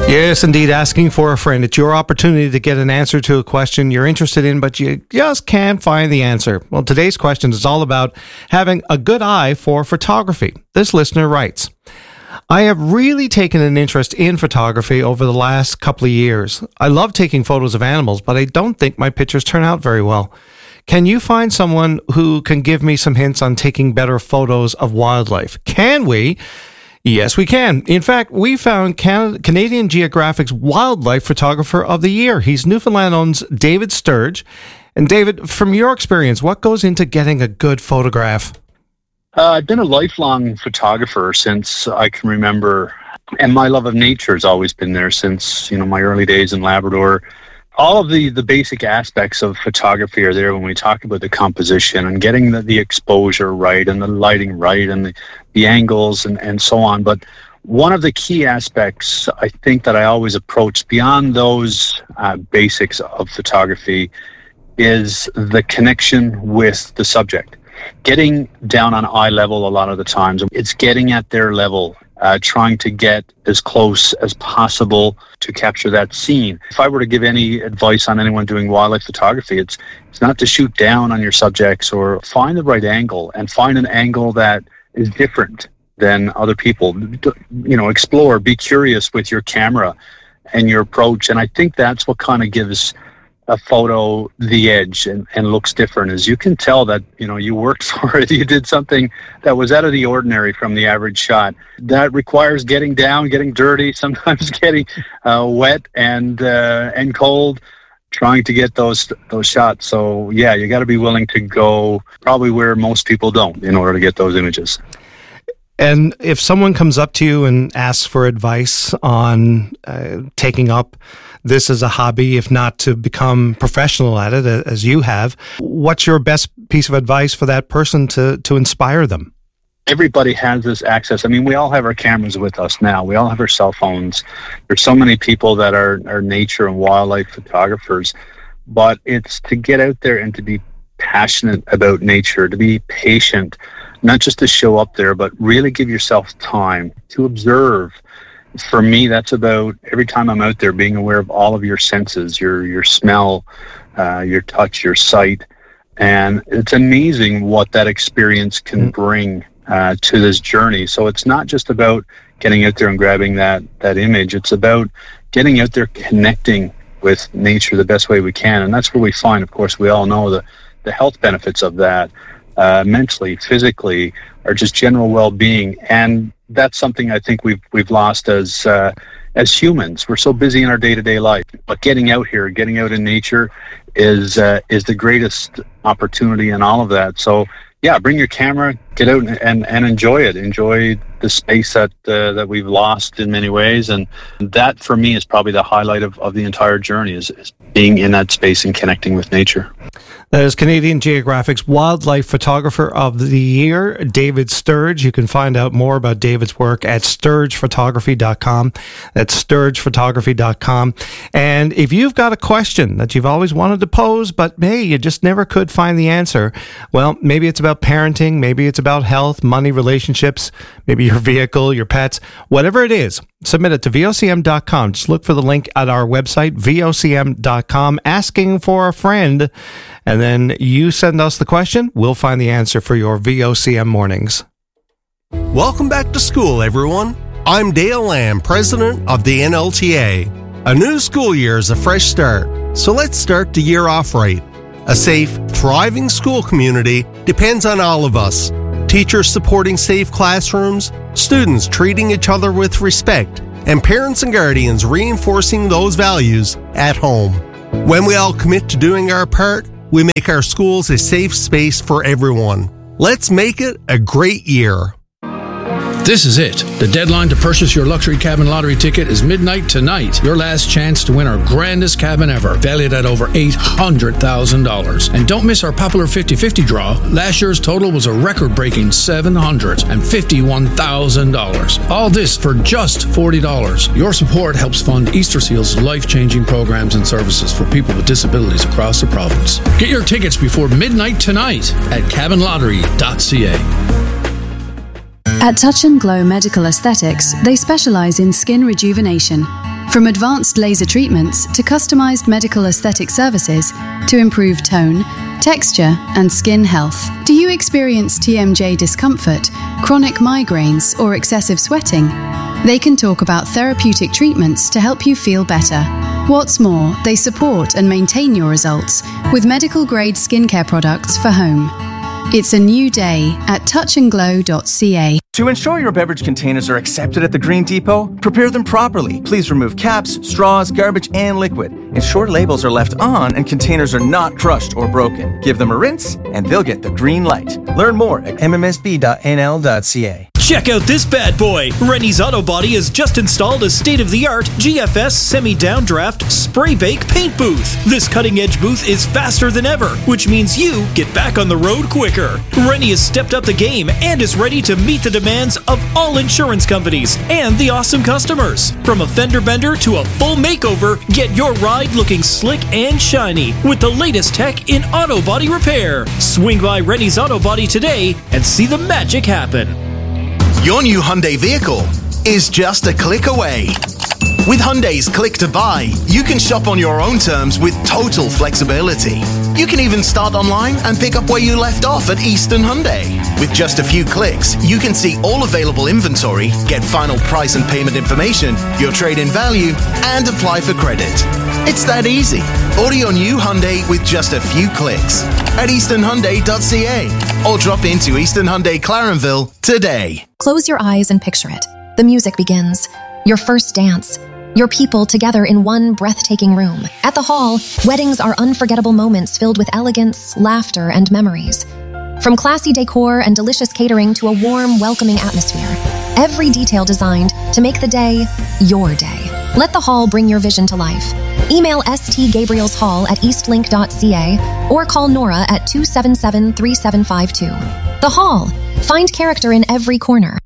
Yes, indeed, asking for a friend. It's your opportunity to get an answer to a question you're interested in, but you just can't find the answer. Well, today's question is all about having a good eye for photography. This listener writes, I have really taken an interest in photography over the last couple of years. I love taking photos of animals, but I don't think my pictures turn out very well. Can you find someone who can give me some hints on taking better photos of wildlife? Can we? Yes, we can. In fact, we found Canadian Geographic's Wildlife Photographer of the Year. He's Newfoundland's David Sturge. And David, from your experience, what goes into getting a good photograph? I've been a lifelong photographer since I can remember, and my love of nature has always been there since, my early days in Labrador. All of the basic aspects of photography are there when we talk about the composition and getting the exposure right and the lighting right and the angles and so on. But one of the key aspects I think that I always approach beyond those basics of photography is the connection with the subject. Getting down on eye level a lot of the times, it's getting at their level. Trying to get as close as possible to capture that scene. If I were to give any advice on anyone doing wildlife photography, it's not to shoot down on your subjects, or find the right angle and find an angle that is different than other people. Explore, be curious with your camera and your approach. And I think that's what kind of gives a photo the edge and looks different, is you can tell that you worked for it. You did something that was out of the ordinary from the average shot. That requires getting down, getting dirty, sometimes getting wet and cold, trying to get those shots. So yeah, you got to be willing to go probably where most people don't in order to get those images. And if someone comes up to you and asks for advice on taking up this as a hobby, if not to become professional at it, as you have, what's your best piece of advice for that person to inspire them? Everybody has this access. I mean, we all have our cameras with us now. We all have our cell phones. There's so many people that are nature and wildlife photographers, but it's to get out there and to be passionate about nature, to be patient, not just to show up there, but really give yourself time to observe. For me, that's about every time I'm out there being aware of all of your senses, your smell, your touch, your sight. And it's amazing what that experience can bring to this journey. So it's not just about getting out there and grabbing that image. It's about getting out there, connecting with nature the best way we can. And that's where we find, of course, we all know the health benefits of that, mentally, physically, or just general well-being. And that's something I think we've lost as humans. We're so busy in our day-to-day life, but getting out here, getting out in nature is the greatest opportunity in all of that. So yeah, bring your camera, get out and enjoy it. Enjoy the space that we've lost in many ways. And that for me is probably the highlight of the entire journey is being in that space and connecting with nature. That is Canadian Geographic's Wildlife Photographer of the Year, David Sturge. You can find out more about David's work at sturgephotography.com. That's sturgephotography.com. And if you've got a question that you've always wanted to pose, but hey, you just never could find the answer, well, maybe it's about parenting, maybe it's about health, money, relationships, maybe your vehicle, your pets, whatever it is, submit it to vocm.com. Just look for the link at our website, vocm.com, asking for a friend. And then you send us the question, we'll find the answer for your VOCM mornings. Welcome back to school, everyone. I'm Dale Lamb, president of the NLTA. A new school year is a fresh start, so let's start the year off right. A safe, thriving school community depends on all of us. Teachers supporting safe classrooms, students treating each other with respect, and parents and guardians reinforcing those values at home. When we all commit to doing our part, we make our schools a safe space for everyone. Let's make it a great year. This is it. The deadline to purchase your luxury cabin lottery ticket is midnight tonight. Your last chance to win our grandest cabin ever, valued at over $800,000. And don't miss our popular 50-50 draw. Last year's total was a record-breaking $751,000. All this for just $40. Your support helps fund Easter Seal's life-changing programs and services for people with disabilities across the province. Get your tickets before midnight tonight at cabinlottery.ca. At Touch and Glow Medical Aesthetics, they specialize in skin rejuvenation. From advanced laser treatments to customized medical aesthetic services to improve tone, texture, and skin health. Do you experience TMJ discomfort, chronic migraines, or excessive sweating? They can talk about therapeutic treatments to help you feel better. What's more, they support and maintain your results with medical-grade skincare products for home. It's a new day at touchandglow.ca. To ensure your beverage containers are accepted at the Green Depot, prepare them properly. Please remove caps, straws, garbage, and liquid. Ensure labels are left on and containers are not crushed or broken. Give them a rinse and they'll get the green light. Learn more at mmsb.nl.ca. Check out this bad boy. Rennie's Auto Body has just installed a state-of-the-art GFS semi-downdraft spray bake paint booth. This cutting-edge booth is faster than ever, which means you get back on the road quicker. Rennie has stepped up the game and is ready to meet the demands of all insurance companies and the awesome customers. From a fender bender to a full makeover, get your ride looking slick and shiny with the latest tech in auto body repair. Swing by Rennie's Auto Body today and see the magic happen. Your new Hyundai vehicle is just a click away. With Hyundai's Click to Buy, you can shop on your own terms with total flexibility. You can even start online and pick up where you left off at Eastern Hyundai. With just a few clicks, you can see all available inventory, get final price and payment information, your trade-in value, and apply for credit. It's that easy. Order your new Hyundai with just a few clicks at easternhyundai.ca or drop into Eastern Hyundai Clarenville today. Close your eyes and picture it. The music begins. Your first dance. Your people together in one breathtaking room. At the Hall, weddings are unforgettable moments filled with elegance, laughter, and memories. From classy decor and delicious catering to a warm, welcoming atmosphere. Every detail designed to make the day your day. Let the Hall bring your vision to life. Email stgabrielshall@eastlink.ca or call Nora at 277-3752. The Hall. Find character in every corner.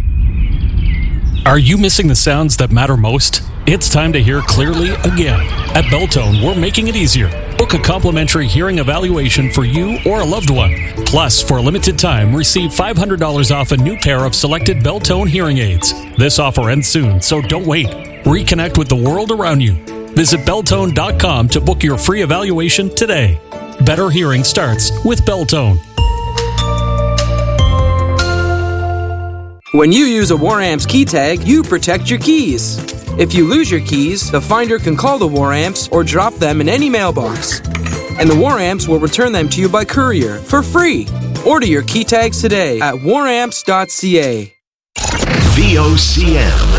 Are you missing the sounds that matter most? It's time to hear clearly again. At Belltone, we're making it easier. Book a complimentary hearing evaluation for you or a loved one. Plus, for a limited time, receive $500 off a new pair of selected Belltone hearing aids. This offer ends soon, so don't wait. Reconnect with the world around you. Visit Belltone.com to book your free evaluation today. Better hearing starts with Belltone. When you use a War Amps key tag, you protect your keys. If you lose your keys, the finder can call the War Amps or drop them in any mailbox. And the War Amps will return them to you by courier for free. Order your key tags today at waramps.ca. VOCM.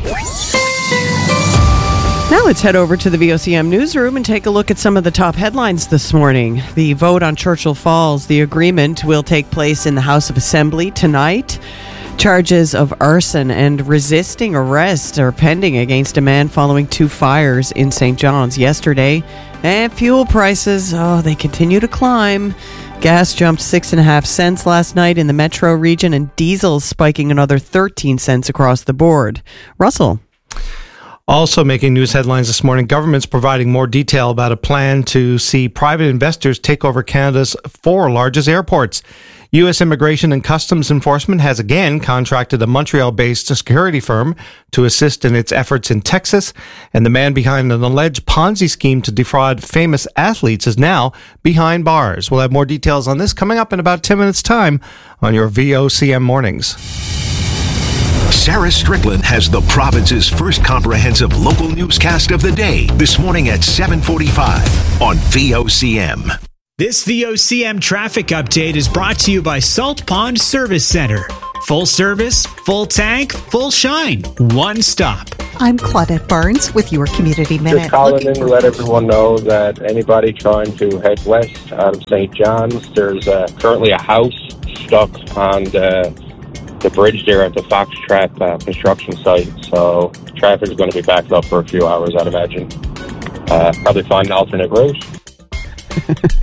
Now let's head over to the VOCM newsroom and take a look at some of the top headlines this morning. The vote on Churchill Falls, the agreement will take place in the House of Assembly tonight. Charges of arson and resisting arrest are pending against a man following two fires in St. John's yesterday. And fuel prices, they continue to climb. Gas jumped 6.5 cents last night in the metro region, and diesel spiking another 13 cents across the board. Russell. Also making news headlines this morning, government's providing more detail about a plan to see private investors take over Canada's 4 largest airports. U.S. Immigration and Customs Enforcement has again contracted a Montreal-based security firm to assist in its efforts in Texas, and the man behind an alleged Ponzi scheme to defraud famous athletes is now behind bars. We'll have more details on this coming up in about 10 minutes' time on your VOCM Mornings. Sarah Strickland has the province's first comprehensive local newscast of the day this morning at 7:45 on VOCM. This VOCM traffic update is brought to you by Salt Pond Service Center. Full service, full tank, full shine. One stop. I'm Claudette Barnes with your Community Minute. Just calling in to let everyone know that anybody trying to head west out of St. John's, there's currently a house stuck on the bridge there at the Fox Trap construction site. So traffic is going to be backed up for a few hours, I'd imagine. Probably find an alternate route.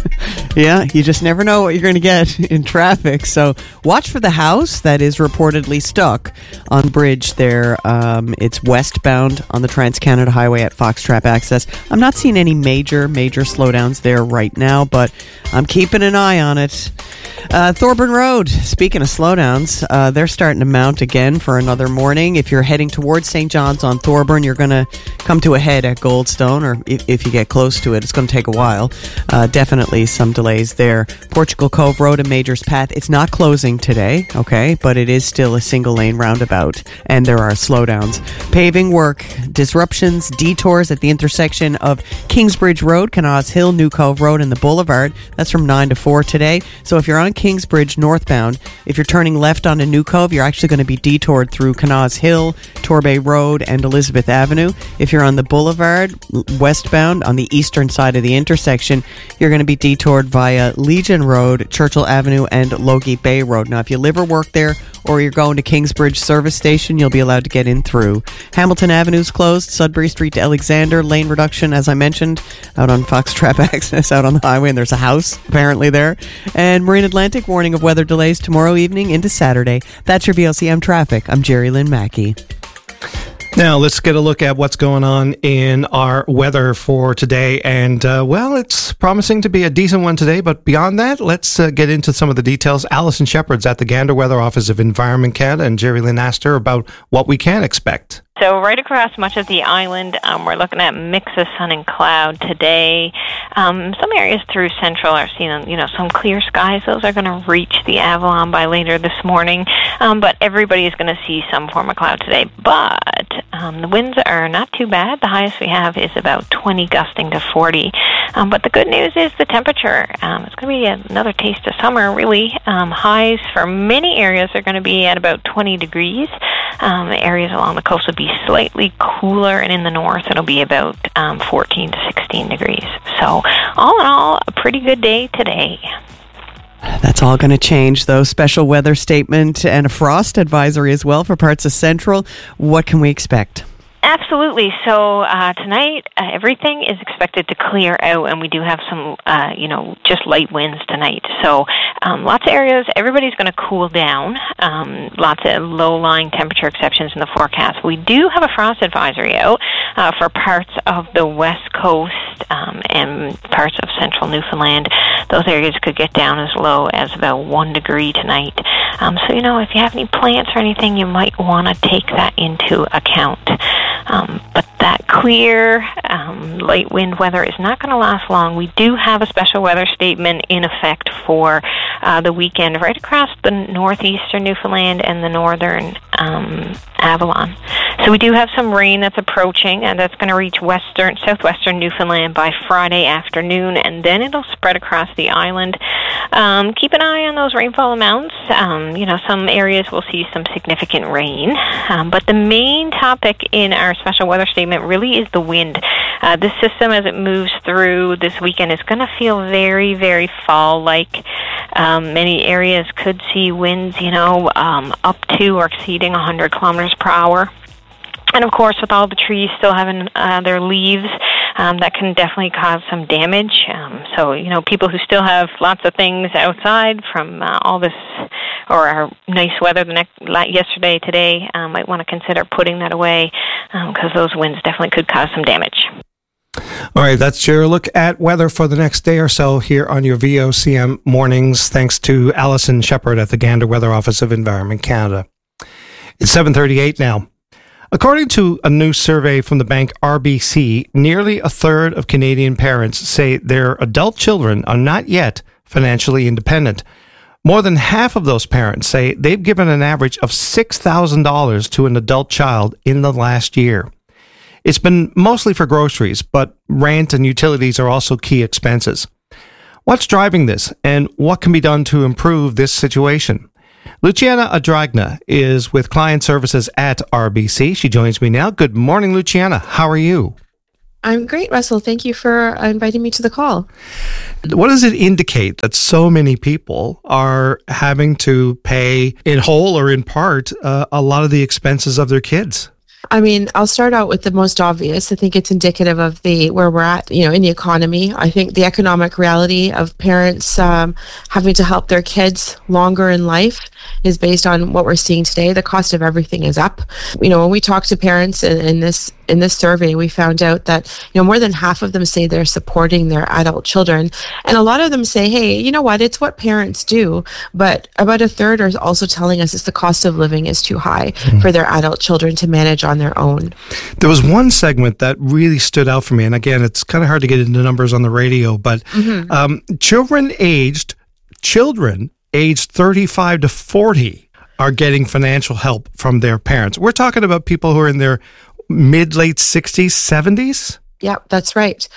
Yeah, you just never know what you're going to get in traffic. So watch for the house that is reportedly stuck on bridge there. It's westbound on the Trans-Canada Highway at Foxtrap Access. I'm not seeing any major slowdowns there right now, but I'm keeping an eye on it. Thorburn Road, speaking of slowdowns, they're starting to mount again for another morning. If you're heading towards St. John's on Thorburn, you're going to come to a head at Goldstone, or if you get close to it, it's going to take a while. Definitely some delays there. Portugal Cove Road and Majors Path, it's not closing today, okay, but it is still a single lane roundabout, and there are slowdowns. Paving work, disruptions, detours at the intersection of Kingsbridge Road, Canals Hill, New Cove Road, and the Boulevard. That's from 9 to 4 today. So if you're on Kingsbridge northbound, if you're turning left onto New Cove, you're actually going to be detoured through Canals Hill, Torbay Road, and Elizabeth Avenue. If you're on the Boulevard westbound on the eastern side of the intersection, you're going to be detoured via Legion Road, Churchill Avenue, and Logie Bay Road. Now, if you live or work there, or you're going to Kingsbridge Service Station, you'll be allowed to get in through. Hamilton Avenue's closed, Sudbury Street to Alexander, lane reduction, as I mentioned, out on Foxtrap Access, out on the highway, and there's a house apparently there. And Marine Atlantic, warning of weather delays tomorrow evening into Saturday. That's your VOCM traffic. I'm Jerry Lynn Mackey. Now, let's get a look at what's going on in our weather for today. And, well, it's promising to be a decent one today. But beyond that, let's get into some of the details. Alison Shepherd's at the Gander Weather Office of Environment Canada, and Jerry Lynn asked her about what we can expect. So right across much of the island, we're looking at mix of sun and cloud today. Some areas through central are seeing, some clear skies. Those are going to reach the Avalon by later this morning. But everybody is going to see some form of cloud today. But the winds are not too bad. The highest we have is about 20, gusting to 40. But the good news is the temperature. It's going to be another taste of summer, really. Highs for many areas are going to be at about 20 degrees. Areas along the coast will be slightly cooler, and in the north it'll be about 14 to 16 degrees. So all in all, a pretty good day today. That's all going to change, though. Special weather statement and a frost advisory as well for parts of Central. What can we expect? Absolutely. So tonight, everything is expected to clear out, and we do have some, just light winds tonight. So lots of areas, everybody's going to cool down. Lots of low-lying temperature exceptions in the forecast. We do have a frost advisory out for parts of the west coast and parts of central Newfoundland. Those areas could get down as low as about 1 degree tonight. So, if you have any plants or anything, you might want to take that into account. But that clear, light wind weather is not going to last long. We do have a special weather statement in effect for the weekend right across the northeastern Newfoundland and the northern Avalon. So we do have some rain that's approaching, and that's going to reach southwestern Newfoundland by Friday afternoon, and then it'll spread across the island. Keep an eye on those rainfall amounts. Some areas will see some significant rain, but the main topic in our special weather statement really is the wind. This system, as it moves through this weekend, is going to feel very, very fall-like. Many areas could see winds, up to or exceeding 100 kilometers per hour. And, of course, with all the trees still having their leaves, that can definitely cause some damage. So, people who still have lots of things outside from all this or our nice weather yesterday, today, might want to consider putting that away because those winds definitely could cause some damage. All right, that's your look at weather for the next day or so here on your VOCM mornings. Thanks to Alison Shepherd at the Gander Weather Office of Environment Canada. It's 7:38 now. According to a new survey from the bank RBC, nearly a third of Canadian parents say their adult children are not yet financially independent. More than half of those parents say they've given an average of $6,000 to an adult child in the last year. It's been mostly for groceries, but rent and utilities are also key expenses. What's driving this, and what can be done to improve this situation? Luciana Adragna is with Client Services at RBC. She joins me now. Good morning, Luciana. How are you? I'm great, Russell. Thank you for inviting me to the call. What does it indicate that so many people are having to pay in whole or in part a lot of the expenses of their kids? I mean, I'll start out with the most obvious. I think it's indicative of where we're at, in the economy. I think the economic reality of parents having to help their kids longer in life is based on what we're seeing today. The cost of everything is up. When we talk to parents in this survey, we found out that more than half of them say they're supporting their adult children, and a lot of them say, hey, you know what, it's what parents do. But about a third are also telling us it's the cost of living is too high for their adult children to manage on their own. There was one segment that really stood out for me, and again, it's kind of hard to get into numbers on the radio, but children aged 35 to 40 are getting financial help from their parents. We're talking about people who are in their mid-late 60s, 70s? Yeah, that's right.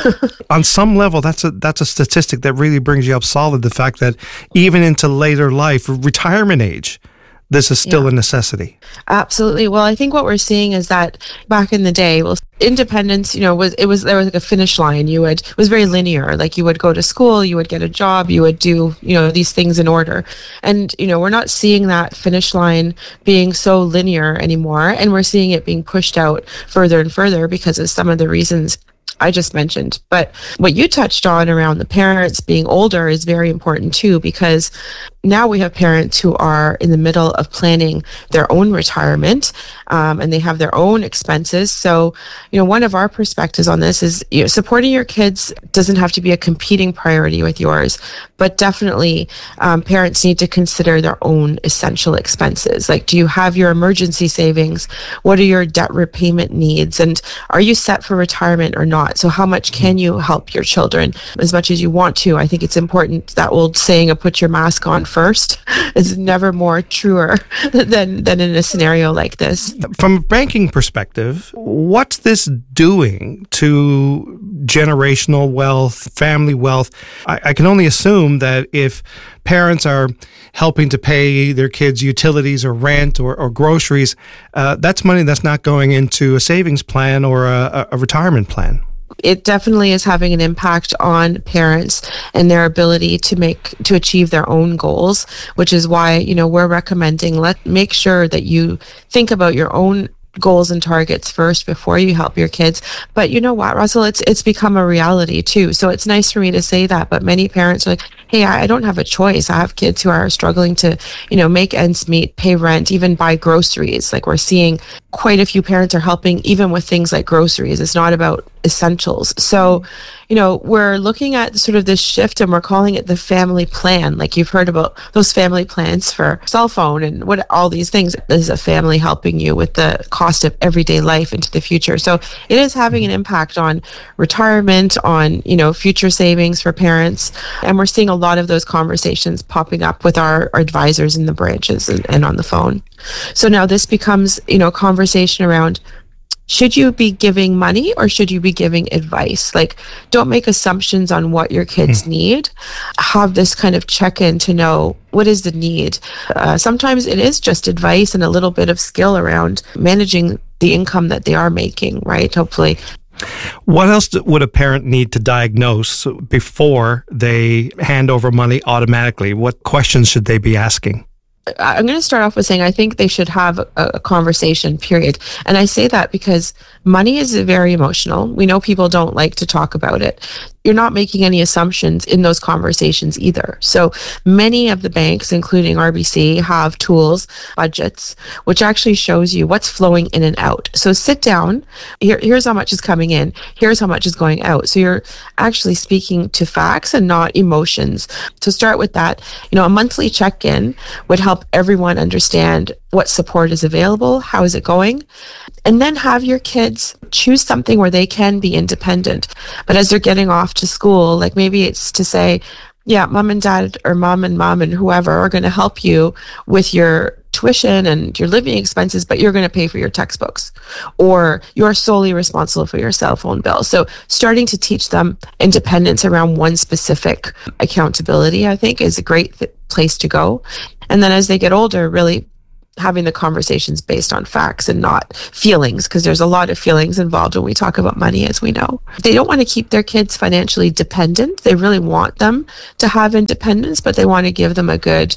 On some level, that's a statistic that really brings you up solid, the fact that even into later life, retirement age, this is still a necessity. Absolutely. Well, I think what we're seeing is that back in the day, independence, there was like a finish line. It was very linear. Like you would go to school, you would get a job, you would do, these things in order. And, we're not seeing that finish line being so linear anymore. And we're seeing it being pushed out further and further because of some of the reasons I just mentioned. But what you touched on around the parents being older is very important too, because now we have parents who are in the middle of planning their own retirement, and they have their own expenses. So, one of our perspectives on this is supporting your kids doesn't have to be a competing priority with yours, but definitely parents need to consider their own essential expenses. Like, do you have your emergency savings? What are your debt repayment needs? And are you set for retirement or not? So how much can you help your children as much as you want to? I think it's important, that old saying of put your mask on first is never more truer than in a scenario like this. From a banking perspective, what's this doing to generational wealth, family wealth? I can only assume that if parents are helping to pay their kids' utilities or rent or groceries, that's money that's not going into a savings plan or a retirement plan. It definitely is having an impact on parents and their ability to achieve their own goals, which is why, we're recommending make sure that you think about your own goals and targets first before you help your kids. But you know what, Russell, it's become a reality too. So it's nice for me to say that, but many parents are like, hey, I don't have a choice. I have kids who are struggling to, make ends meet, pay rent, even buy groceries. Like, we're seeing quite a few parents are helping even with things like groceries. It's not about essentials. So, we're looking at sort of this shift, and we're calling it the family plan. Like, you've heard about those family plans for cell phone and what all these things. This is a family helping you with the cost of everyday life into the future. So it is having an impact on retirement, on, future savings for parents. And we're seeing a lot of those conversations popping up with our advisors in the branches and on the phone. So now this becomes, a conversation around, should you be giving money or should you be giving advice? Like, don't make assumptions on what your kids need. Have this kind of check-in to know what is the need. Sometimes it is just advice and a little bit of skill around managing the income that they are making, right? Hopefully. What else would a parent need to diagnose before they hand over money automatically? What questions should they be asking? I'm going to start off with saying I think they should have a conversation, period. And I say that because money is very emotional. We know people don't like to talk about it. You're not making any assumptions in those conversations either. So many of the banks, including RBC, have tools, budgets, which actually shows you what's flowing in and out. So sit down, here's how much is coming in, here's how much is going out. So you're actually speaking to facts and not emotions. To start with that, a monthly check-in would help everyone understand what support is available, how is it going, and then have your kids choose something where they can be independent. But as they're getting off to school, like maybe it's to say, yeah, mom and dad or mom and whoever are going to help you with your tuition and your living expenses, but you're going to pay for your textbooks, or you're solely responsible for your cell phone bill. So starting to teach them independence around one specific accountability, I think, is a great place to go. And then as they get older, really having the conversations based on facts and not feelings, because there's a lot of feelings involved when we talk about money, as we know. They don't want to keep their kids financially dependent. They really want them to have independence, but they want to give them a good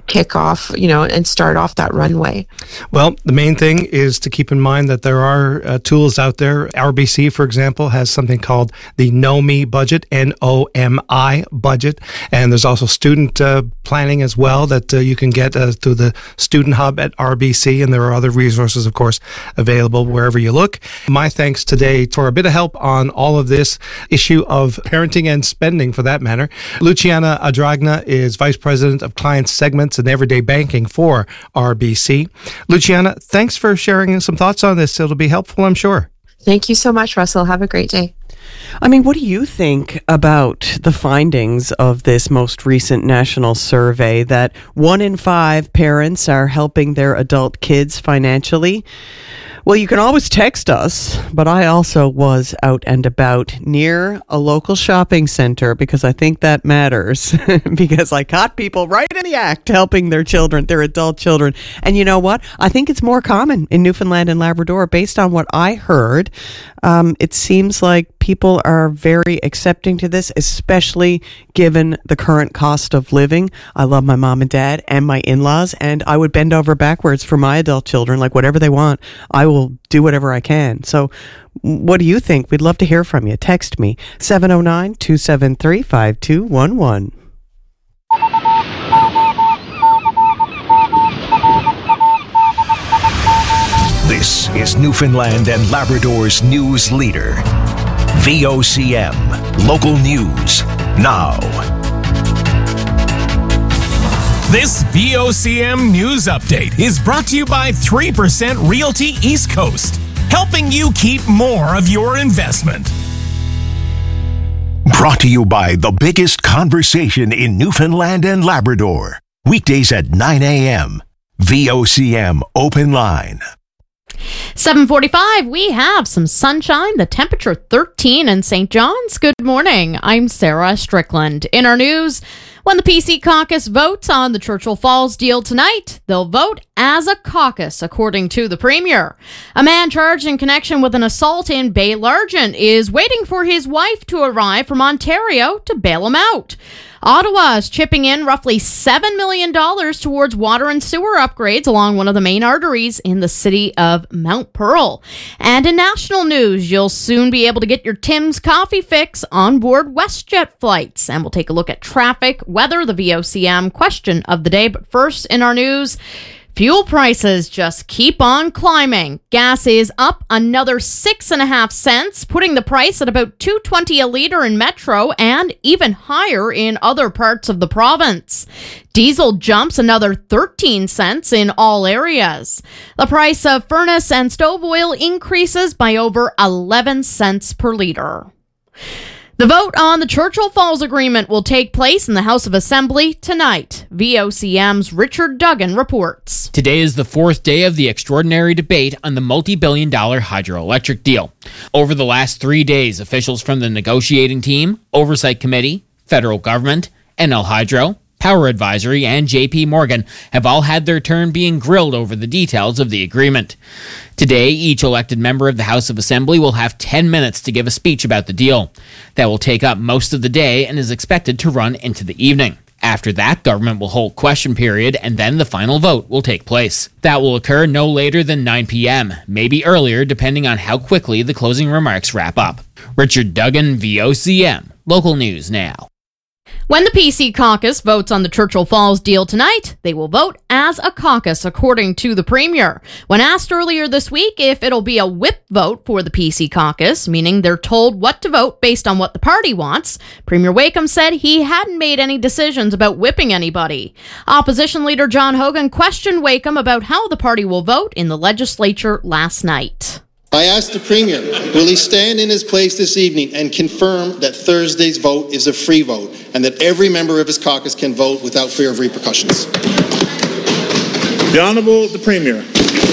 kick off, and start off that runway. Well, the main thing is to keep in mind that there are tools out there. RBC, for example, has something called the NOMI budget, NOMI budget. And there's also student planning as well that you can get through the Student Hub at RBC. And there are other resources, of course, available wherever you look. My thanks today for a bit of help on all of this issue of parenting and spending, for that matter. Luciana Adragna is Vice President of Client Segments and Everyday Banking for RBC. Luciana, thanks for sharing some thoughts on this. It'll be helpful, I'm sure. Thank you so much, Russell. Have a great day. I mean, what do you think about the findings of this most recent national survey that 1 in 5 parents are helping their adult kids financially? Well, you can always text us, but I also was out and about near a local shopping center because I think that matters because I caught people right in the act helping their children, their adult children. And you know what? I think it's more common in Newfoundland and Labrador based on what I heard. It seems like people are very accepting to this, especially given the current cost of living. I love my mom and dad and my in-laws, and I would bend over backwards for my adult children, like whatever they want. I will do whatever I can. So what do you think? We'd love to hear from you. Text me, 709-273-5211. This is Newfoundland and Labrador's news leader. VOCM, local news, now. This VOCM news update is brought to you by 3% Realty East Coast, helping you keep more of your investment. Brought to you by the biggest conversation in Newfoundland and Labrador. Weekdays at 9 a.m. VOCM Open Line. 7:45, we have some sunshine, the temperature 13 in St. John's. Good morning, I'm Sarah Strickland. In our news, when the PC caucus votes on the Churchill Falls deal tonight, they'll vote as a caucus, according to the Premier. A man charged in connection with an assault in Bay-Largent is waiting for his wife to arrive from Ontario to bail him out. Ottawa is chipping in roughly $7 million towards water and sewer upgrades along one of the main arteries in the city of Mount Pearl. And in national news, you'll soon be able to get your Tim's coffee fix on board WestJet flights. And we'll take a look at traffic, weather, the VOCM question of the day. But first in our news, fuel prices just keep on climbing. Gas is up another 6.5 cents, putting the price at about $2.20 a litre in Metro and even higher in other parts of the province. Diesel jumps another 13 cents in all areas. The price of furnace and stove oil increases by over 11 cents per litre. The vote on the Churchill Falls Agreement will take place in the House of Assembly tonight. VOCM's Richard Duggan reports. Today is the 4th day of the extraordinary debate on the multi-billion-dollar hydroelectric deal. Over the last 3 days, officials from the negotiating team, Oversight Committee, Federal Government, NL Hydro, Power Advisory, and JP Morgan have all had their turn being grilled over the details of the agreement. Today, each elected member of the House of Assembly will have 10 minutes to give a speech about the deal. That will take up most of the day and is expected to run into the evening. After that, government will hold question period, and then the final vote will take place. That will occur no later than 9 p.m., maybe earlier depending on how quickly the closing remarks wrap up. Richard Duggan, VOCM, local news now. When the PC caucus votes on the Churchill Falls deal tonight, they will vote as a caucus, according to the Premier. When asked earlier this week if it'll be a whip vote for the PC caucus, meaning they're told what to vote based on what the party wants, Premier Wakeham said he hadn't made any decisions about whipping anybody. Opposition Leader John Hogan questioned Wakeham about how the party will vote in the legislature last night. I asked the Premier, will he stand in his place this evening and confirm that Thursday's vote is a free vote and that every member of his caucus can vote without fear of repercussions? The Honourable the Premier.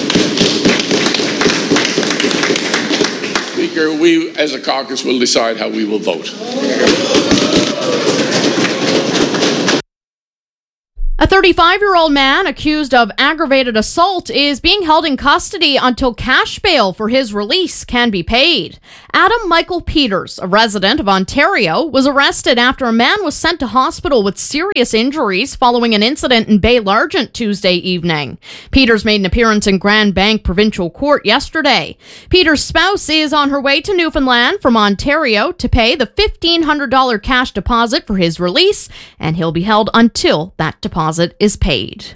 Speaker, we as a caucus will decide how we will vote. A 35-year-old man accused of aggravated assault is being held in custody until cash bail for his release can be paid. Adam Michael Peters, a resident of Ontario, was arrested after a man was sent to hospital with serious injuries following an incident in Bay Largent Tuesday evening. Peters made an appearance in Grand Bank Provincial Court yesterday. Peters' spouse is on her way to Newfoundland from Ontario to pay the $1,500 cash deposit for his release, and he'll be held until that deposit is paid.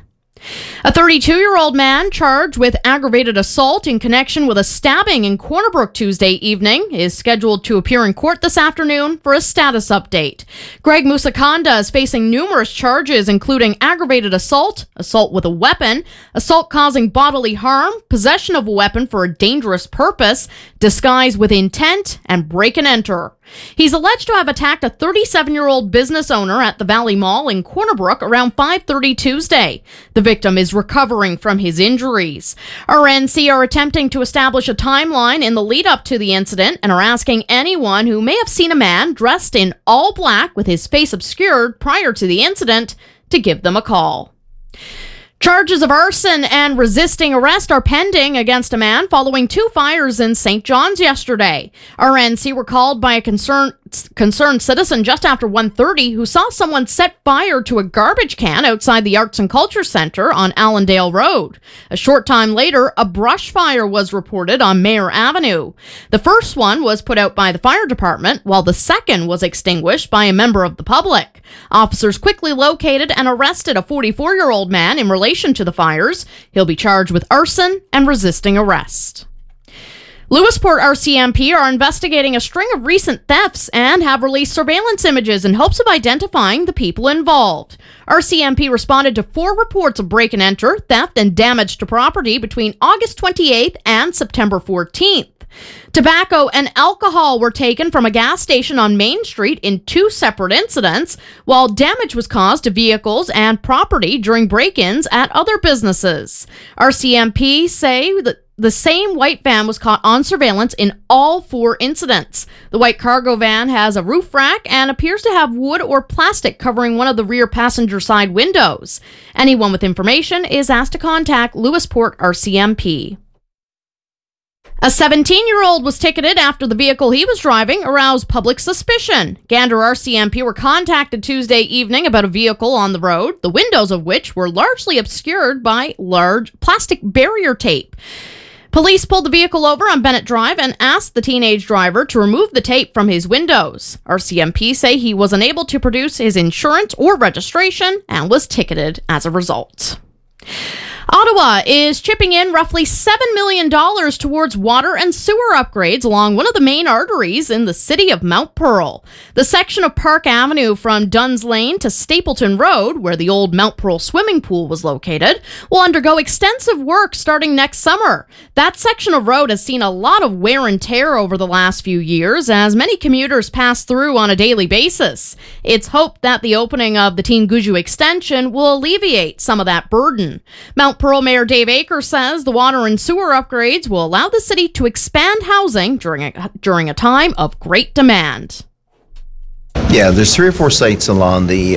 A 32-year-old man charged with aggravated assault in connection with a stabbing in Corner Brook Tuesday evening is scheduled to appear in court this afternoon for a status update. Greg Musakonda is facing numerous charges, including aggravated assault, assault with a weapon, assault causing bodily harm, possession of a weapon for a dangerous purpose, disguise with intent, and break and enter. He's alleged to have attacked a 37-year-old business owner at the Valley Mall in Corner Brook around 5:30 Tuesday. The victim is recovering from his injuries. RNC are attempting to establish a timeline in the lead-up to the incident and are asking anyone who may have seen a man dressed in all black with his face obscured prior to the incident to give them a call. Charges of arson and resisting arrest are pending against a man following two fires in St. John's yesterday. RNC were called by a concerned citizen just after 1:30 who saw someone set fire to a garbage can outside the Arts and Culture Centre on Allendale Road. A short time later, a brush fire was reported on Mayor Avenue. The first one was put out by the fire department, while the second was extinguished by a member of the public. Officers quickly located and arrested a 44-year-old man in relation to the fires. He'll be charged with arson and resisting arrest. Lewisport RCMP are investigating a string of recent thefts and have released surveillance images in hopes of identifying the people involved. RCMP responded to 4 reports of break and enter, theft, and damage to property between August 28th and September 14th. Tobacco and alcohol were taken from a gas station on Main Street in 2 separate incidents, while damage was caused to vehicles and property during break-ins at other businesses. RCMP say that the same white van was caught on surveillance in all 4 incidents. The white cargo van has a roof rack and appears to have wood or plastic covering one of the rear passenger side windows. Anyone with information is asked to contact Lewisport RCMP. A 17-year-old was ticketed after the vehicle he was driving aroused public suspicion. Gander RCMP were contacted Tuesday evening about a vehicle on the road, the windows of which were largely obscured by large plastic barrier tape. Police pulled the vehicle over on Bennett Drive and asked the teenage driver to remove the tape from his windows. RCMP say he was unable to produce his insurance or registration and was ticketed as a result. Ottawa is chipping in roughly $7 million towards water and sewer upgrades along one of the main arteries in the city of Mount Pearl. The section of Park Avenue from Duns Lane to Stapleton Road, where the old Mount Pearl swimming pool was located, will undergo extensive work starting next summer. That section of road has seen a lot of wear and tear over the last few years as many commuters pass through on a daily basis. It's hoped that the opening of the Teen Guju extension will alleviate some of that burden. Mount Pearl Mayor Dave Akers says the water and sewer upgrades will allow the city to expand housing during a time of great demand. Yeah, there's 3 or 4 sites along the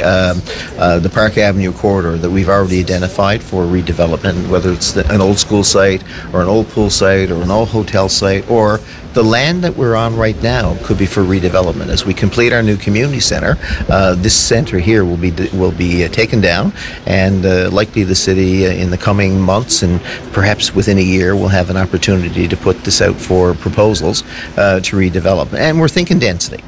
Park Avenue corridor that we've already identified for redevelopment, whether it's an old school site or an old pool site or an old hotel site, or the land that we're on right now could be for redevelopment. As we complete our new community center, this center here will be taken down, and likely the city in the coming months and perhaps within a year will have an opportunity to put this out for proposals to redevelop. And we're thinking density.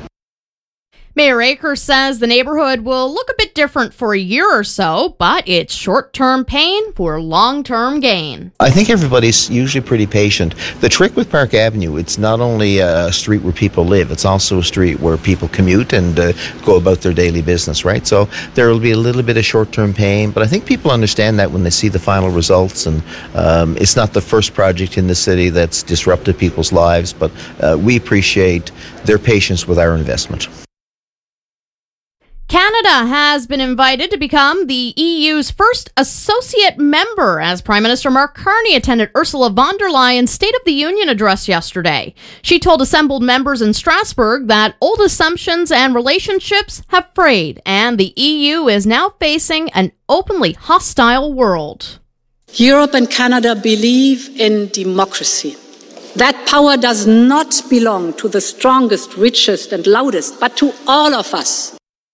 Mayor Akers says the neighborhood will look a bit different for a year or so, but it's short-term pain for long-term gain. I think everybody's usually pretty patient. The trick with Park Avenue, it's not only a street where people live, it's also a street where people commute and go about their daily business, right? So there will be a little bit of short-term pain, but I think people understand that when they see the final results, and it's not the first project in the city that's disrupted people's lives, but we appreciate their patience with our investment. Canada has been invited to become the EU's first associate member as Prime Minister Mark Carney attended Ursula von der Leyen's State of the Union address yesterday. She told assembled members in Strasbourg that old assumptions and relationships have frayed, and the EU is now facing an openly hostile world. Europe and Canada believe in democracy. That power does not belong to the strongest, richest, and loudest, but to all of us.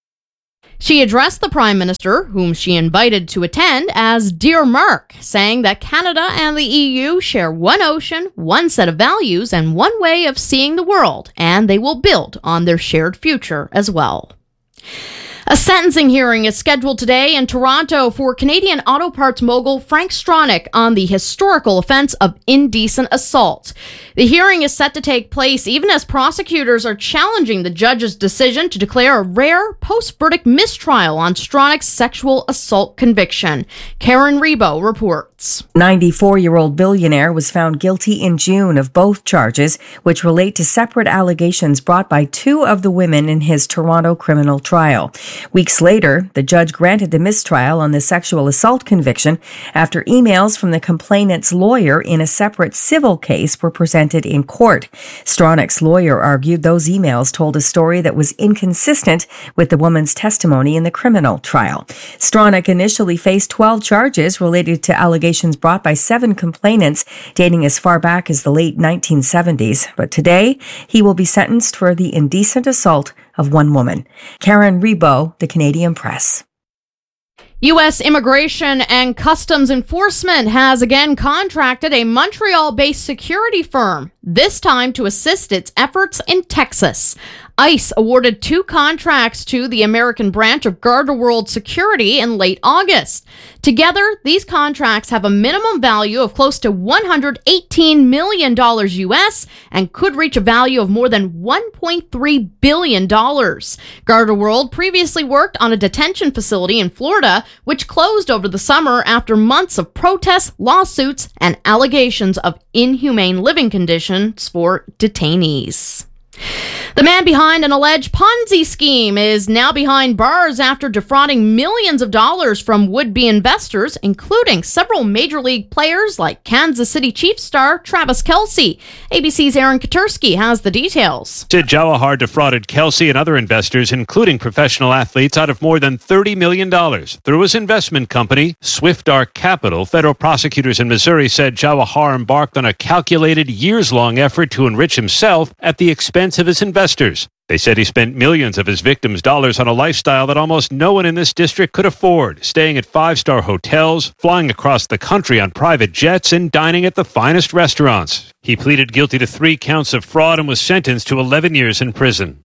She addressed the Prime Minister, whom she invited to attend, as Dear Mark, saying that Canada and the EU share one ocean, one set of values, and one way of seeing the world, and they will build on their shared future as well. A sentencing hearing is scheduled today in Toronto for Canadian auto parts mogul Frank Stronach on the historical offense of indecent assault. The hearing is set to take place even as prosecutors are challenging the judge's decision to declare a rare post-verdict mistrial on Stronach's sexual assault conviction. Karen Rebo reports. 94-year-old billionaire was found guilty in June of both charges, which relate to separate allegations brought by two of the women in his Toronto criminal trial. Weeks later, the judge granted the mistrial on the sexual assault conviction after emails from the complainant's lawyer in a separate civil case were presented in court. Stronach's lawyer argued those emails told a story that was inconsistent with the woman's testimony in the criminal trial. Stronach initially faced 12 charges related to allegations brought by 7 complainants dating as far back as the late 1970s, but today he will be sentenced for the indecent assault of one woman. Karen Rebo, The Canadian Press. U.S. Immigration and Customs Enforcement has again contracted a Montreal-based security firm, this time to assist its efforts in Texas. ICE awarded 2 contracts to the American branch of Gardaworld Security in late August. Together, these contracts have a minimum value of close to $118 million U.S. and could reach a value of more than $1.3 billion. Gardaworld previously worked on a detention facility in Florida, which closed over the summer after months of protests, lawsuits, and allegations of inhumane living conditions for detainees. The man behind an alleged Ponzi scheme is now behind bars after defrauding millions of dollars from would-be investors, including several major league players like Kansas City Chiefs star Travis Kelce. ABC's Aaron Katersky has the details. Sid Jawahar defrauded Kelce and other investors, including professional athletes, out of more than $30 million through his investment company, Swift Arc Capital. Federal prosecutors in Missouri said Jawahar embarked on a calculated, years-long effort to enrich himself at the expense of his investors. They said he spent millions of his victims' dollars on a lifestyle that almost no one in this district could afford, staying at 5-star hotels, flying across the country on private jets, and dining at the finest restaurants. He pleaded guilty to 3 counts of fraud and was sentenced to 11 years in prison.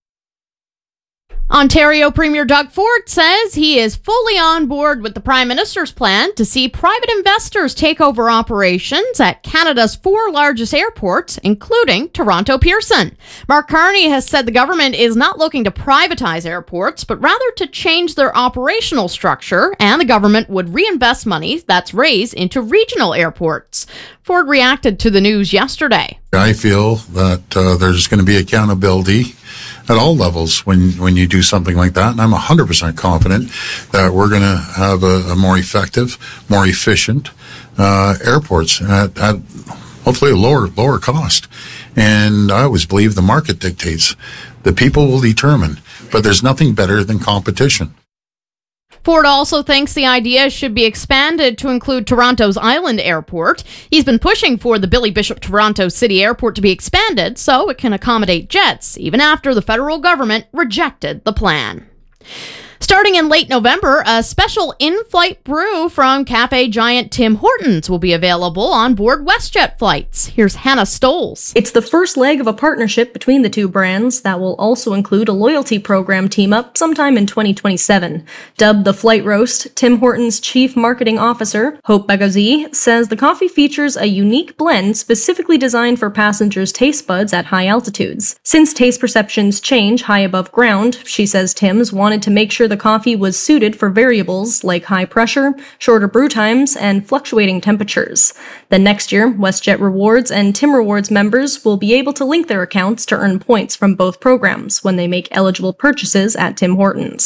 Ontario Premier Doug Ford says he is fully on board with the Prime Minister's plan to see private investors take over operations at Canada's 4 largest airports, including Toronto Pearson. Mark Carney has said the government is not looking to privatize airports, but rather to change their operational structure, and the government would reinvest money that's raised into regional airports. Ford reacted to the news yesterday. I feel that there's going to be accountability at all levels when you do something like that. And I'm 100% confident that we're going to have a more effective, more efficient airports at hopefully a lower cost. And I always believe the market dictates. The people will determine. But there's nothing better than competition. Ford also thinks the idea should be expanded to include Toronto's Island Airport. He's been pushing for the Billy Bishop Toronto City Airport to be expanded so it can accommodate jets, even after the federal government rejected the plan. Starting in late November, a special in-flight brew from cafe giant Tim Hortons will be available on board WestJet flights. Here's Hannah Stoles. It's the first leg of a partnership between the two brands that will also include a loyalty program team-up sometime in 2027. Dubbed the Flight Roast, Tim Hortons' Chief Marketing Officer, Hope Bagazi, says the coffee features a unique blend specifically designed for passengers' taste buds at high altitudes. Since taste perceptions change high above ground, she says Tim's wanted to make sure the coffee was suited for variables like high pressure, shorter brew times, and fluctuating temperatures. Then next year, WestJet Rewards and Tim Rewards members will be able to link their accounts to earn points from both programs when they make eligible purchases at Tim Hortons.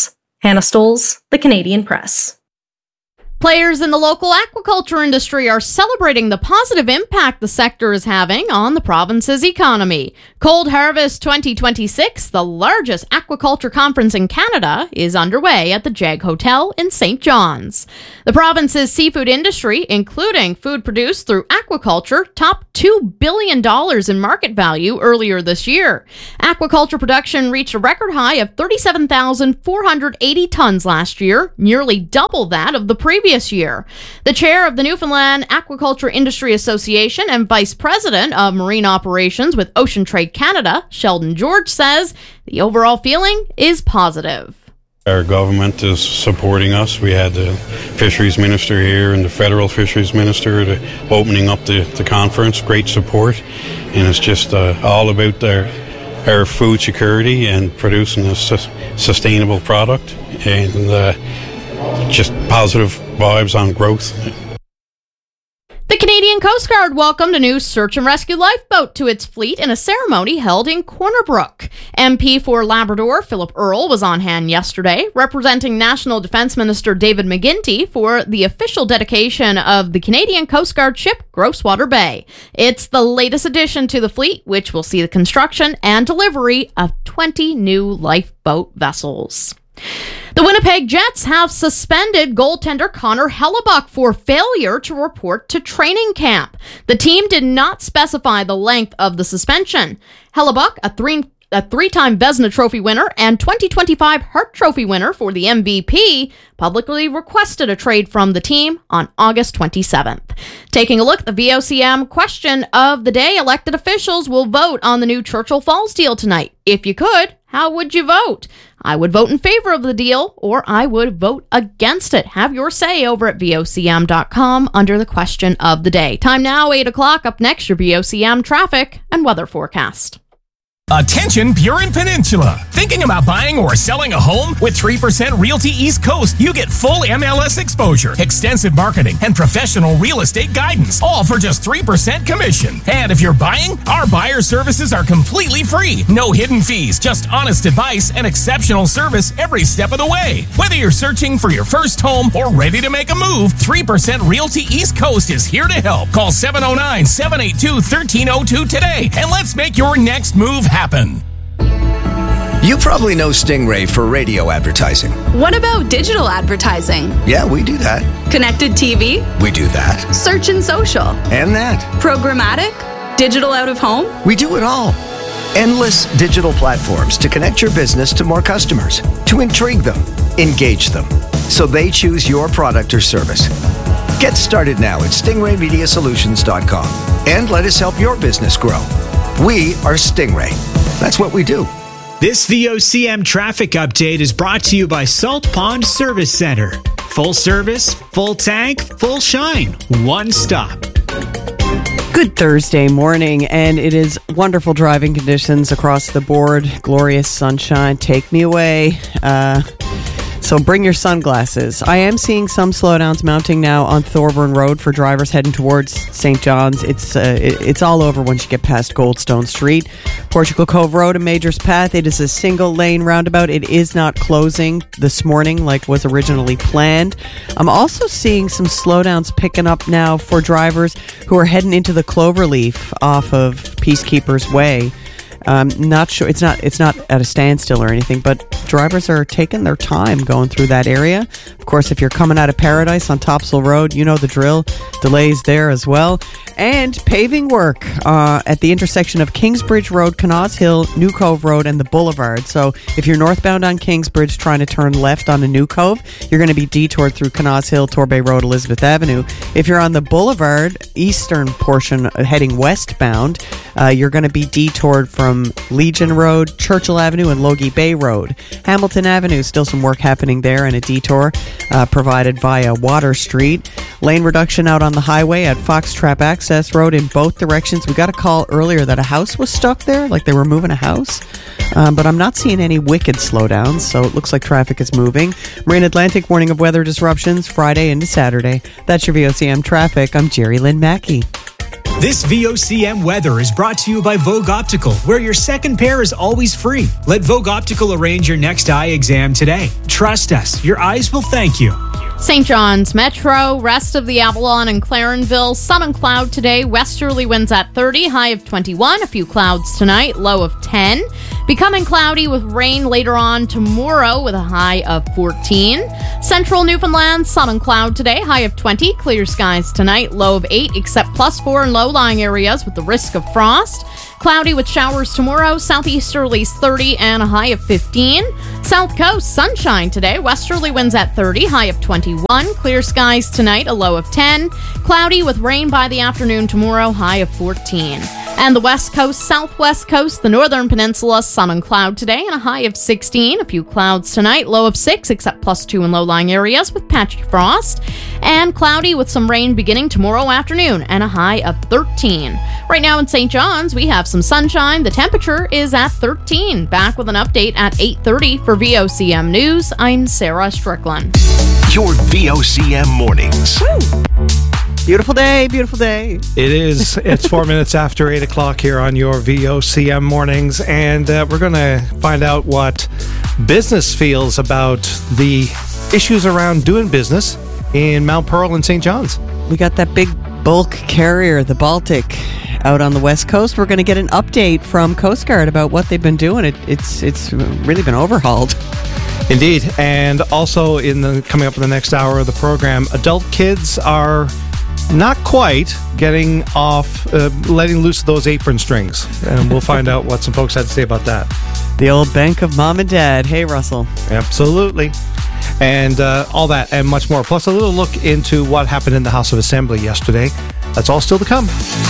Hannah Stoles, The Canadian Press. Players in the local aquaculture industry are celebrating the positive impact the sector is having on the province's economy. Cold Harvest 2026, the largest aquaculture conference in Canada, is underway at the Jag Hotel in St. John's. The province's seafood industry, including food produced through aquaculture, topped $2 billion in market value earlier this year. Aquaculture production reached a record high of 37,480 tons last year, nearly double that of the previous year. The chair of the Newfoundland Aquaculture Industry Association and vice president of marine operations with Ocean Trade Canada, Sheldon George, says the overall feeling is positive. Our government is supporting us. We had the fisheries minister here and the federal fisheries minister opening up the conference. Great support. And it's just all about our food security and producing a sustainable product. And just positive vibes on growth. The Canadian Coast Guard welcomed a new search and rescue lifeboat to its fleet in a ceremony held in Corner Brook. MP for Labrador Philip Earle was on hand yesterday, representing National Defence Minister David McGuinty for the official dedication of the Canadian Coast Guard ship Groswater Bay. It's the latest addition to the fleet, which will see the construction and delivery of 20 new lifeboat vessels. The Winnipeg Jets have suspended goaltender Connor Hellebuyck for failure to report to training camp. The team did not specify the length of the suspension. Hellebuyck, a three-time Vezina Trophy winner and 2025 Hart Trophy winner for the MVP, publicly requested a trade from the team on August 27th. Taking a look at the VOCM question of the day, elected officials will vote on the new Churchill Falls deal tonight. If you could, how would you vote? I would vote in favor of the deal, or I would vote against it. Have your say over at VOCM.com under the question of the day. Time now, 8 o'clock. Up next, your VOCM traffic and weather forecast. Attention Burin Peninsula. Thinking about buying or selling a home? With 3% Realty East Coast, you get full MLS exposure, extensive marketing, and professional real estate guidance, all for just 3% commission. And if you're buying, our buyer services are completely free. No hidden fees, just honest advice and exceptional service every step of the way. Whether you're searching for your first home or ready to make a move, 3% Realty East Coast is here to help. Call 709-782-1302 today, and let's make your next move happen. You probably know Stingray for radio advertising. What about digital advertising? Yeah, we do that. Connected TV? We do that. Search and social? And that. Programmatic? Digital out of home? We do it all. Endless digital platforms to connect your business to more customers, to intrigue them, engage them, so they choose your product or service. Get started now at stingraymediasolutions.com and let us help your business grow. We are Stingray. That's what we do. This VOCM traffic update is brought to you by Salt Pond Service Center. Full service, full tank, full shine. One stop. Good Thursday morning, and it is wonderful driving conditions across the board. Glorious sunshine. Take me away. So bring your sunglasses. I am seeing some slowdowns mounting now on Thorburn Road for drivers heading towards St. John's. It's all over once you get past Goldstone Street. Portugal Cove Road and Majors Path, it is a single lane roundabout. It is not closing this morning like was originally planned. I'm also seeing some slowdowns picking up now for drivers who are heading into the Cloverleaf off of Peacekeepers Way. Not sure. It's not at a standstill or anything, but drivers are taking their time going through that area. Of course, if you're coming out of Paradise on Topsail Road, you know the drill. Delays there as well. And paving work at the intersection of Kingsbridge Road, Canals Hill, New Cove Road, and the Boulevard. So if you're northbound on Kingsbridge trying to turn left on a New Cove, you're going to be detoured through Canals Hill, Torbay Road, Elizabeth Avenue. If you're on the Boulevard, eastern portion heading westbound, you're going to be detoured from Legion Road, Churchill Avenue, and Logie Bay Road. Hamilton Avenue, still some work happening there, and a detour provided via Water Street. Lane reduction out on the highway at Foxtrap Access Road in both directions. We got a call earlier that a house was stuck there, like they were moving a house. But I'm not seeing any wicked slowdowns, so it looks like traffic is moving. Marine Atlantic warning of weather disruptions Friday into Saturday. That's your VOCM traffic. I'm Jerry Lynn Mackey. This VOCM weather is brought to you by Vogue Optical, where your second pair is always free. Let Vogue Optical arrange your next eye exam today. Trust us, your eyes will thank you. St. John's Metro, rest of the Avalon and Clarenville, sun and cloud today, westerly winds at 30, high of 21, a few clouds tonight, low of 10. Becoming cloudy with rain later on tomorrow with a high of 14. Central Newfoundland, sun and cloud today, high of 20, clear skies tonight, low of 8, except +4 in low-lying areas with the risk of frost. Cloudy with showers tomorrow, southeasterlies 30 and a high of 15. South Coast, sunshine today, westerly winds at 30, high of 21. Clear skies tonight, a low of 10. Cloudy with rain by the afternoon tomorrow, high of 14. And the West Coast, Southwest Coast, the Northern Peninsula, sun and cloud today and a high of 16. A few clouds tonight, low of 6, except +2 in low-lying areas with patchy frost. And cloudy with some rain beginning tomorrow afternoon and a high of 13. Right now in St. John's, we have some sunshine. The temperature is at 13. Back with an update at 8:30 for VOCM News. I'm Sarah Strickland. Your VOCM mornings. Woo! Beautiful day, beautiful day. It is. It's 4 minutes after 8 o'clock here on your VOCM mornings, and we're going to find out what business feels about the issues around doing business in Mount Pearl and St. John's. We got that big bulk carrier, the Baltic, out on the West Coast. We're going to get an update from Coast Guard about what they've been doing. It's really been overhauled. Indeed. And also coming up in the next hour of the program, adult kids are not quite getting off, letting loose those apron strings. And we'll find out what some folks had to say about that. The old bank of mom and dad. Hey, Russell. Absolutely. And all that and much more. Plus a little look into what happened in the House of Assembly yesterday. That's all still to come.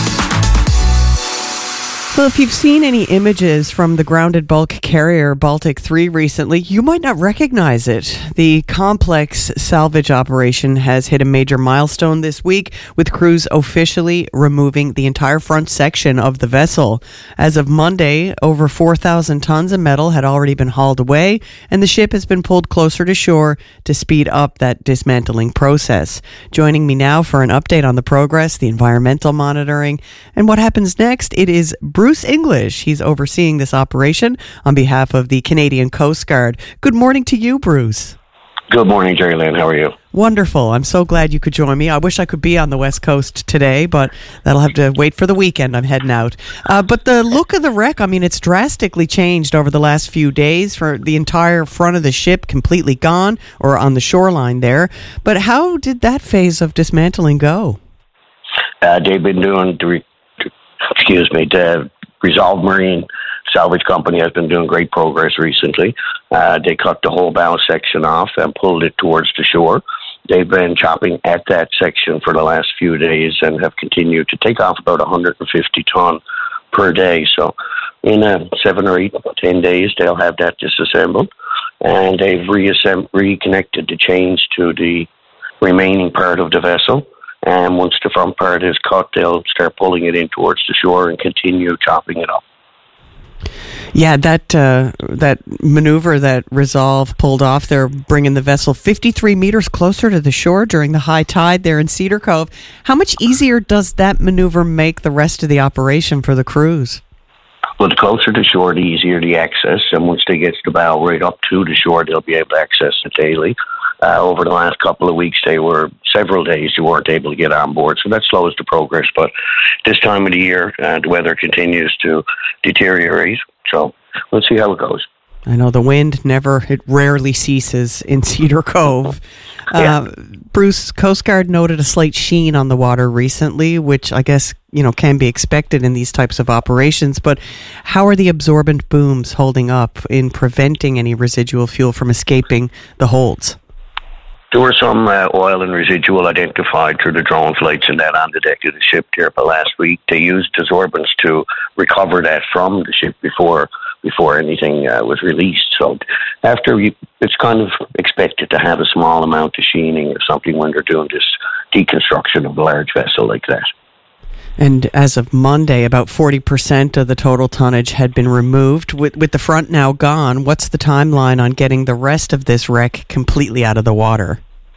Well, if you've seen any images from the grounded bulk carrier Baltic 3 recently, you might not recognize it. The complex salvage operation has hit a major milestone this week, with crews officially removing the entire front section of the vessel. As of Monday, over 4,000 tons of metal had already been hauled away, and the ship has been pulled closer to shore to speed up that dismantling process. Joining me now for an update on the progress, the environmental monitoring, and what happens next, it is Bruce English. He's overseeing this operation on behalf of the Canadian Coast Guard. Good morning to you, Bruce. Good morning, Jerry Lynn. How are you? Wonderful. I'm so glad you could join me. I wish I could be on the West Coast today, but that'll have to wait for the weekend. I'm heading out. But the look of the wreck, I mean, it's drastically changed over the last few days. For the entire front of the ship completely gone, or on the shoreline there. But how did that phase of dismantling go? They've been doing the Resolve Marine Salvage Company has been doing great progress recently. They cut the whole bow section off and pulled it towards the shore. They've been chopping at that section for the last few days and have continued to take off about 150 ton per day. So in 7 or 8, 10 days, they'll have that disassembled. And they've reconnected the chains to the remaining part of the vessel. And once the front part is cut, they'll start pulling it in towards the shore and continue chopping it up. Yeah, that maneuver that Resolve pulled off, they're bringing the vessel 53 meters closer to the shore during the high tide there in Cedar Cove. How much easier does that maneuver make the rest of the operation for the crews? Well, the closer to shore, the easier the access. And once they get the bow right up to the shore, they'll be able to access it daily. Over the last couple of weeks, several days, they weren't able to get on board. So that slows the progress. But this time of the year, the weather continues to deteriorate. So we'll see how it goes. I know the wind it rarely ceases in Cedar Cove. Yeah. Bruce, Coast Guard noted a slight sheen on the water recently, which I guess, can be expected in these types of operations. But how are the absorbent booms holding up in preventing any residual fuel from escaping the holds? There were some oil and residual identified through the drone flights and that on the deck of the ship here for last week. They used absorbents to recover that from the ship before anything was released. So it's kind of expected to have a small amount of sheening or something when they're doing this deconstruction of a large vessel like that. And as of Monday, about 40% of the total tonnage had been removed. With the front now gone, what's the timeline on getting the rest of this wreck completely out of the water?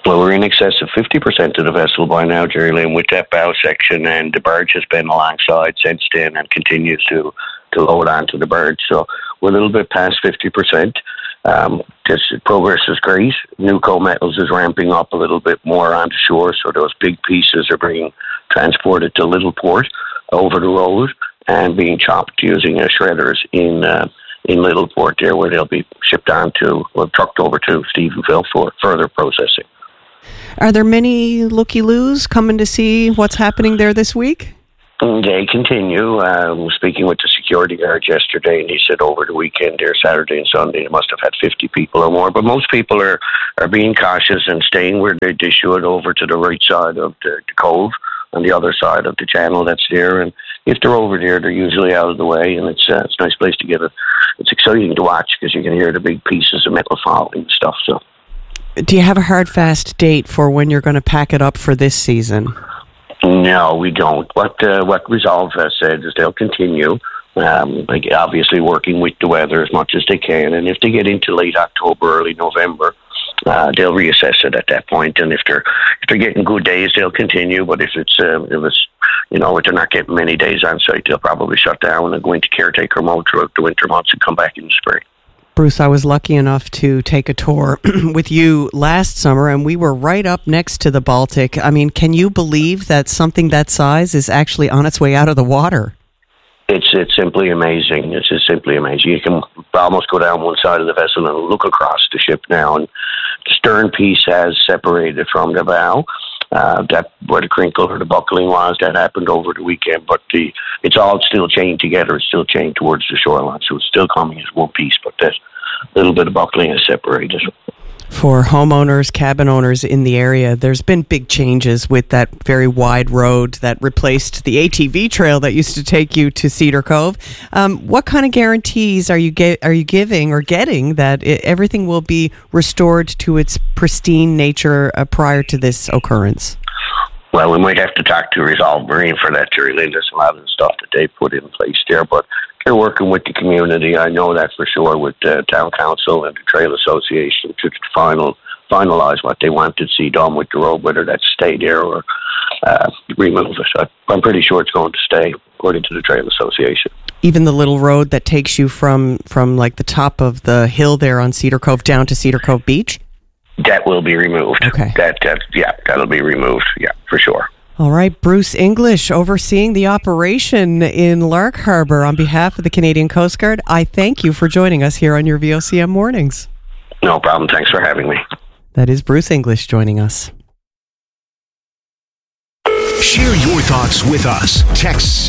Well, we're in excess of 50% of the vessel by now, Jerry Lynn, with that bow section, and the barge has been alongside since then and continues to load onto the barge. So we're a little bit past 50%. This progress is great. Nuco Metals is ramping up a little bit more onto shore, so those big pieces are being transported to Littleport over the road and being chopped using shredders in Littleport there, where they'll be shipped on to, trucked over to Stephenville for further processing. Are there many looky-loos coming to see what's happening there this week? They continue. I was speaking with the security guard yesterday, and he said over the weekend there, Saturday and Sunday, they must have had 50 people or more. But most people are being cautious and staying where they should, over to the right side of the cove, on the other side of the channel that's there. And if they're over there, they're usually out of the way, and it's a nice place to get it. It's exciting to watch because you can hear the big pieces of metal falling and stuff. So, do you have a hard, fast date for when you're going to pack it up for this season? No, we don't. What Resolve has said is they'll continue, obviously working with the weather as much as they can. And if they get into late October, early November, they'll reassess it at that point. And if they're getting good days, they'll continue. But if they're not getting many days on site, they'll probably shut down and go into caretaker mode throughout the winter months and come back in the spring. Bruce, I was lucky enough to take a tour with you last summer, and we were right up next to the Baltic. I mean, can you believe that something that size is actually on its way out of the water? It's simply amazing. It's just simply amazing. You can almost go down one side of the vessel and look across the ship now, and the stern piece has separated from the bow. That where the crinkle or the buckling was, that happened over the weekend, but it's all still chained together. It's still chained towards the shoreline, so it's still coming as one piece, but that little bit of buckling is separated. For homeowners, cabin owners in the area, there's been big changes with that very wide road that replaced the ATV trail that used to take you to Cedar Cove. What kind of guarantees are you giving or getting that everything will be restored to its pristine nature prior to this occurrence? Well, we might have to talk to Resolve Marine for that, Jerry Lynn. There's a lot of the stuff that they put in place there, but they're working with the community. I know that for sure, with Town Council and the Trail Association to finalize what they want to see done with the road, whether that's stay there or remove it. I'm pretty sure it's going to stay, according to the Trail Association. Even the little road that takes you from like the top of the hill there on Cedar Cove down to Cedar Cove Beach? That will be removed. Okay. That'll be removed. Yeah, for sure. All right, Bruce English, overseeing the operation in Lark Harbor on behalf of the Canadian Coast Guard. I thank you for joining us here on your VOCM Mornings. No problem. Thanks for having me. That is Bruce English joining us. Share your thoughts with us. Text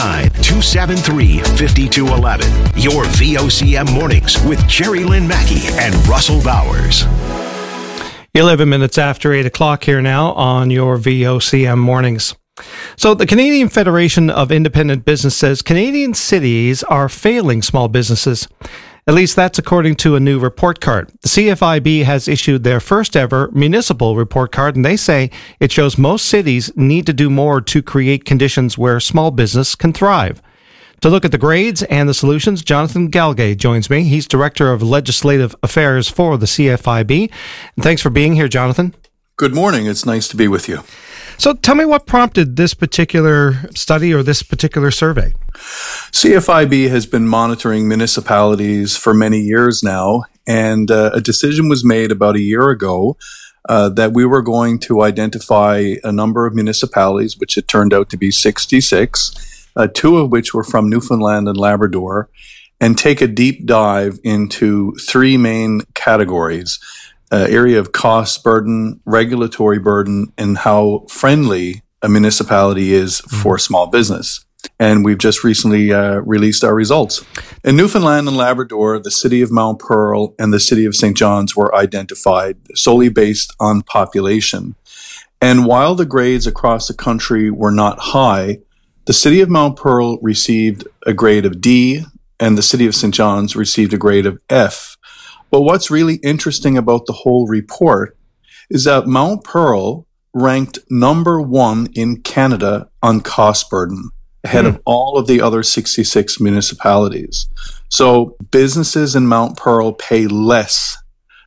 709-273-5211. Your VOCM Mornings with Jerry Lynn Mackey and Russell Bowers. 11 minutes after 8 o'clock here now on your VOCM Mornings. So the Canadian Federation of Independent Business says Canadian cities are failing small businesses. At least that's according to a new report card. The CFIB has issued their first ever municipal report card, and they say it shows most cities need to do more to create conditions where small business can thrive. To look at the grades and the solutions, Jonathan Galgay joins me. He's Director of Legislative Affairs for the CFIB. And thanks for being here, Jonathan. Good morning. It's nice to be with you. So tell me what prompted this particular study or this particular survey. CFIB has been monitoring municipalities for many years now, and a decision was made about a year ago that we were going to identify a number of municipalities, which it turned out to be 66, two of which were from Newfoundland and Labrador, and take a deep dive into three main categories: area of cost burden, regulatory burden, and how friendly a municipality is for small business. And we've just recently released our results. In Newfoundland and Labrador, the city of Mount Pearl and the city of St. John's were identified solely based on population. And while the grades across the country were not high, the city of Mount Pearl received a grade of D, and the city of St. John's received a grade of F. But what's really interesting about the whole report is that Mount Pearl ranked number one in Canada on cost burden, ahead of all of the other 66 municipalities. So businesses in Mount Pearl pay less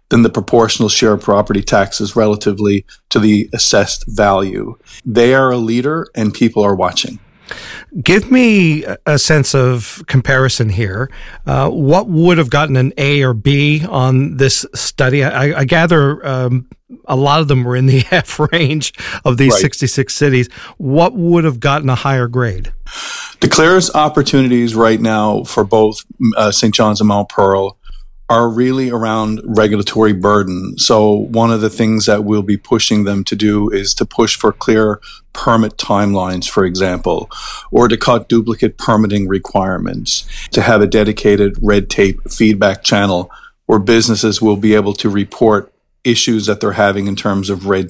than the proportional share of property taxes relatively to the assessed value. They are a leader and people are watching. Give me a sense of comparison here. What would have gotten an A or B on this study? I gather a lot of them were in the F range of these 66 cities. What would have gotten a higher grade? Declare's opportunities right now for both St. John's and Mount Pearl are really around regulatory burden. So one of the things that we'll be pushing them to do is to push for clear permit timelines, for example, or to cut duplicate permitting requirements, to have a dedicated red tape feedback channel where businesses will be able to report issues that they're having in terms of red